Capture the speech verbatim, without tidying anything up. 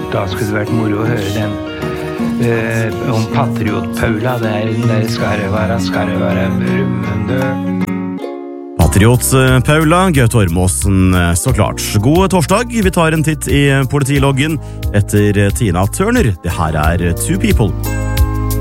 Da skulle det vært moro å høre den eh, om Patriot-Paula. Der, der skal det være, skal det være brummende. Patriot-Paula, Gaute Ormåsen, så klart. God torsdag, vi tar en titt i politiloggen etter Tina Turner. Det her er Two People.